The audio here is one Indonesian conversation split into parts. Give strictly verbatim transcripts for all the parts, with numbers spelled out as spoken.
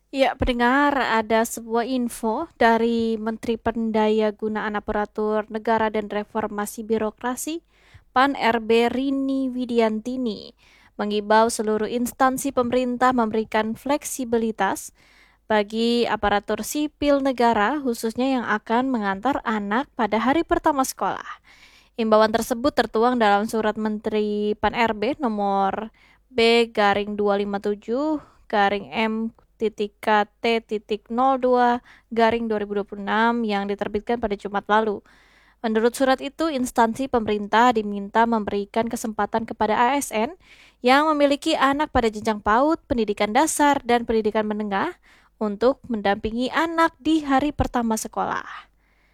Ya, pendengar, ada sebuah info dari Menteri Pendayagunaan Aparatur Negara dan Reformasi Birokrasi, Pan R B Rini Widiantini, mengimbau seluruh instansi pemerintah memberikan fleksibilitas bagi aparatur sipil negara, khususnya yang akan mengantar anak pada hari pertama sekolah. Imbauan tersebut tertuang dalam surat Menteri Pan R B nomor B garing dua lima tujuh garing M titik K T titik nol dua garing dua ribu dua puluh enam yang diterbitkan pada Jumat lalu. Menurut surat itu, instansi pemerintah diminta memberikan kesempatan kepada A S N yang memiliki anak pada jenjang PAUD, pendidikan dasar, dan pendidikan menengah untuk mendampingi anak di hari pertama sekolah.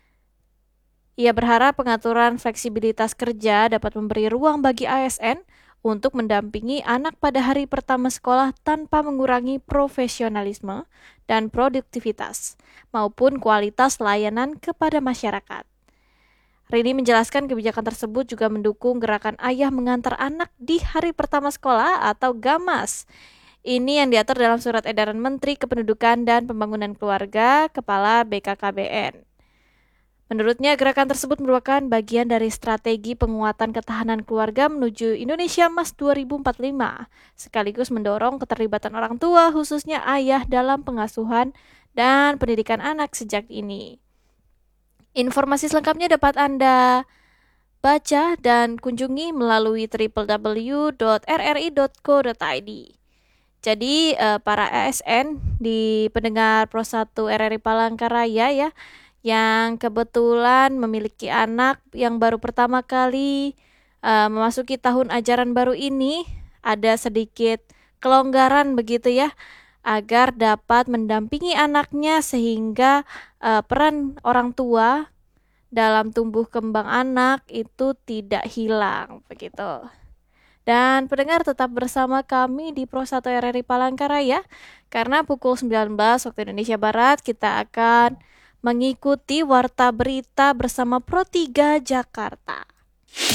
Ia berharap pengaturan fleksibilitas kerja dapat memberi ruang bagi A S N untuk mendampingi anak pada hari pertama sekolah tanpa mengurangi profesionalisme dan produktivitas maupun kualitas layanan kepada masyarakat. Rini menjelaskan kebijakan tersebut juga mendukung gerakan ayah mengantar anak di hari pertama sekolah atau GAMAS. Ini yang diatur dalam surat edaran Menteri Kependudukan dan Pembangunan Keluarga, Kepala B K K B N. Menurutnya, gerakan tersebut merupakan bagian dari strategi penguatan ketahanan keluarga menuju Indonesia Emas dua ribu empat puluh lima, sekaligus mendorong keterlibatan orang tua, khususnya ayah, dalam pengasuhan dan pendidikan anak sejak dini. Informasi selengkapnya dapat Anda baca dan kunjungi melalui w w w dot r r i dot co dot i d. Jadi, eh, para A S N di pendengar Pro satu R R I Palangkaraya ya, yang kebetulan memiliki anak yang baru pertama kali uh, memasuki tahun ajaran baru ini, ada sedikit kelonggaran begitu ya, agar dapat mendampingi anaknya sehingga uh, peran orang tua dalam tumbuh kembang anak itu tidak hilang begitu. Dan pendengar tetap bersama kami di Pro satu R R I Palangkaraya, karena pukul sembilan belas waktu Indonesia Barat kita akan mengikuti Warta Berita bersama Pro tiga Jakarta.